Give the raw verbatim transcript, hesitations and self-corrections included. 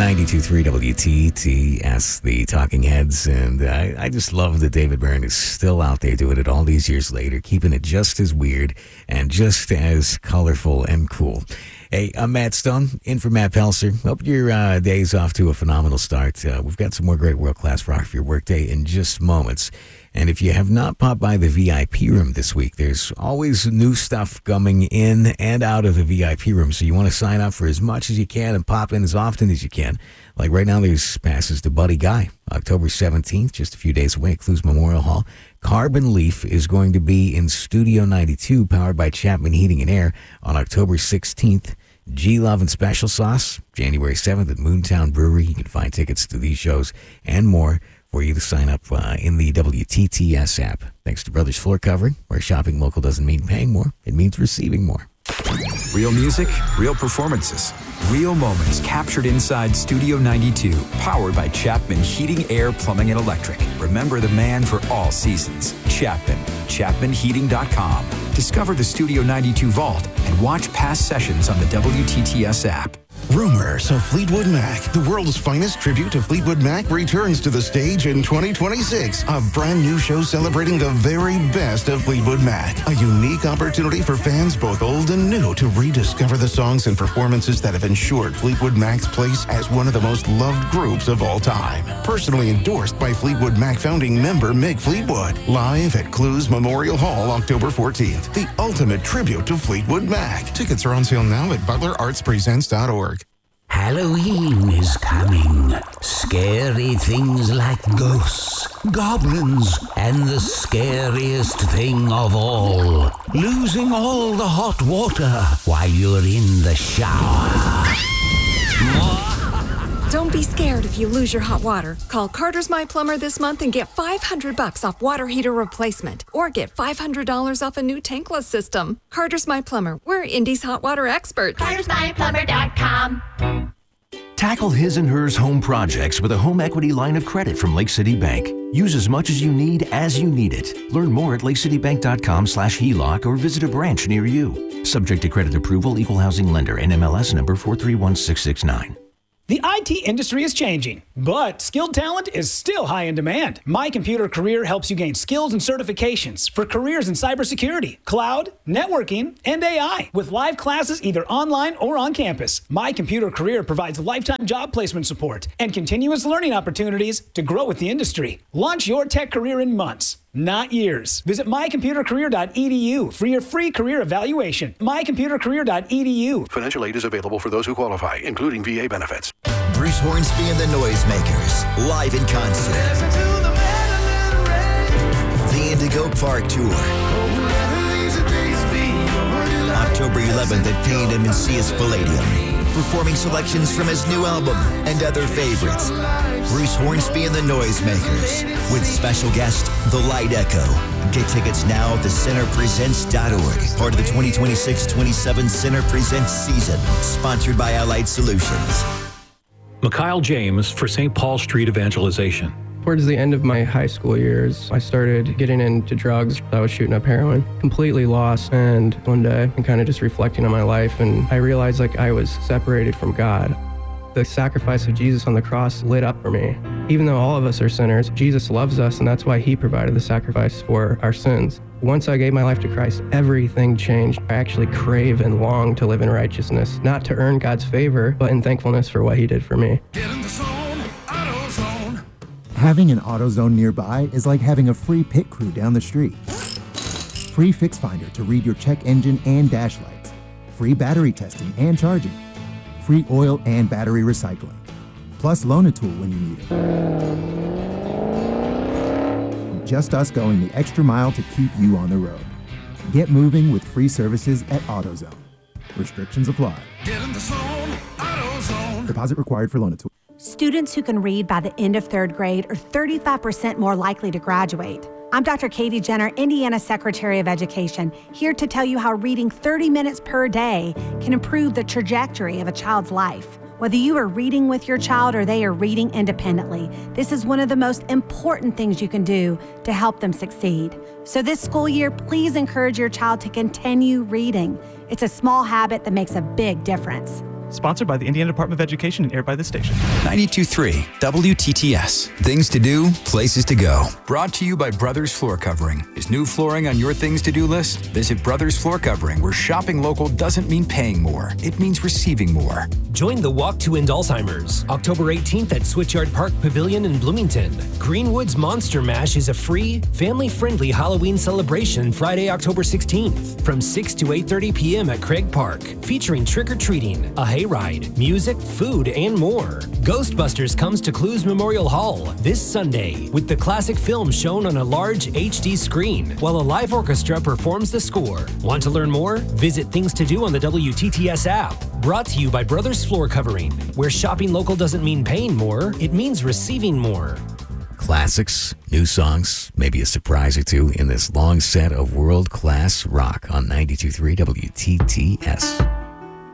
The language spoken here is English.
ninety-two point three W T T S, the Talking Heads, and I, I just love that David Byrne is still out there doing it all these years later, keeping it just as weird and just as colorful and cool. Hey, I'm Matt Stone, in for Matt Pelser. Hope your uh, day's off to a phenomenal start. Uh, we've got some more great world-class rock for your workday in just moments. And if you have not popped by the V I P room this week, there's always new stuff coming in and out of the V I P room. So you want to sign up for as much as you can and pop in as often as you can. Like right now, there's passes to Buddy Guy, October seventeenth, just a few days away, Clues Memorial Hall. Carbon Leaf is going to be in Studio ninety-two, powered by Chapman Heating and Air, on October sixteenth. G-Love and Special Sauce, January seventh at Moontown Brewery. You can find tickets to these shows and more for you to sign up uh, in the W T T S app. Thanks to Brothers Floor Covering, where shopping local doesn't mean paying more, it means receiving more. Real music, real performances, real moments captured inside Studio ninety-two, powered by Chapman Heating, Air, Plumbing, and Electric. Remember the man for all seasons, Chapman, chapman heating dot com. Discover the Studio ninety-two Vault and watch past sessions on the W T T S app. Rumors of Fleetwood Mac, the world's finest tribute to Fleetwood Mac, returns to the stage in twenty twenty-six. A brand new show celebrating the very best of Fleetwood Mac. A unique opportunity for fans both old and new to rediscover the songs and performances that have ensured Fleetwood Mac's place as one of the most loved groups of all time. Personally endorsed by Fleetwood Mac founding member Mick Fleetwood. Live at Clues Memorial Hall, October fourteenth. The ultimate tribute to Fleetwood Mac. Tickets are on sale now at butler arts presents dot org. Halloween is coming. Scary things like ghosts, goblins, and the scariest thing of all, losing all the hot water while you're in the shower. Don't be scared if you lose your hot water. Call Carter's My Plumber this month and get five hundred bucks off water heater replacement, or get five hundred dollars off a new tankless system. Carter's My Plumber. We're Indy's hot water experts. Carters My Plumber dot com. Tackle his and hers home projects with a home equity line of credit from Lake City Bank. Use as much as you need as you need it. Learn more at lake city bank dot com slash H E L O C or visit a branch near you. Subject to credit approval, equal housing lender, N M L S number four three one six six nine. The I T industry is changing, but skilled talent is still high in demand. My Computer Career helps you gain skills and certifications for careers in cybersecurity, cloud, networking, and A I, with live classes either online or on campus. My Computer Career provides lifetime job placement support and continuous learning opportunities to grow with the industry. Launch your tech career in months, not years. Visit my computer career dot e d u for your free career evaluation. my computer career dot e d u. Financial aid is available for those who qualify, including V A benefits. Bruce Hornsby and the Noisemakers, live in concert. The Indigo Park Tour. October eleventh at Pain and Macias Palladium. Performing selections from his new album and other favorites. Bruce Hornsby and the Noisemakers, with special guest, The Light Echo. Get tickets now at the center presents dot org. Part of the twenty twenty-six twenty-seven Center Presents season. Sponsored by Allied Solutions. Mikhail James for Saint Paul Street Evangelization. Towards the end of my high school years, I started getting into drugs. I was shooting up heroin, completely lost. And one day, I'm kind of just reflecting on my life, and I realized like I was separated from God. The sacrifice of Jesus on the cross lit up for me. Even though all of us are sinners, Jesus loves us, and that's why he provided the sacrifice for our sins. Once I gave my life to Christ, everything changed. I actually crave and long to live in righteousness, not to earn God's favor, but in thankfulness for what he did for me. Having an AutoZone nearby is like having a free pit crew down the street. Free Fix Finder to read your check engine and dash lights. Free battery testing and charging. Free oil and battery recycling. Plus Loan-A-Tool when you need it. Just us going the extra mile to keep you on the road. Get moving with free services at AutoZone. Restrictions apply. Get in the zone, AutoZone. Deposit required for Loan-A-Tool. Students who can read by the end of third grade are thirty-five percent more likely to graduate. I'm Doctor Katie Jenner, Indiana Secretary of Education, here to tell you how reading thirty minutes per day can improve the trajectory of a child's life. Whether you are reading with your child or they are reading independently, this is one of the most important things you can do to help them succeed. So this school year, please encourage your child to continue reading. It's a small habit that makes a big difference. Sponsored by the Indiana Department of Education and aired by this station. ninety-two point three W T T S. Things to do, places to go. Brought to you by Brothers Floor Covering. Is new flooring on your things to do list? Visit Brothers Floor Covering, where shopping local doesn't mean paying more. It means receiving more. Join the Walk to End Alzheimer's, October eighteenth at Switchyard Park Pavilion in Bloomington. Greenwood's Monster Mash is a free, family-friendly Halloween celebration Friday, October sixteenth from six to eight thirty p.m. at Craig Park, featuring trick-or-treating, a hayride, music, food, and more. Ghostbusters comes to Clues Memorial Hall this Sunday with the classic film shown on a large H D screen while a live orchestra performs the score. Want to learn more? Visit Things to Do on the W T T S app. Brought to you by Brothers Floor Covering, where shopping local doesn't mean paying more, it means receiving more. Classics, new songs, maybe a surprise or two in this long set of world-class rock on ninety-two point three W T T S.